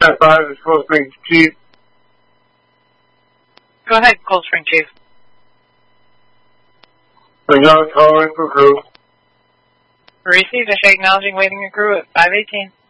That 5 is Cold Spring Chief. Go ahead, Cold Spring Chief. Acknowledge calling for crew. Received. I show acknowledging waiting a crew at 518.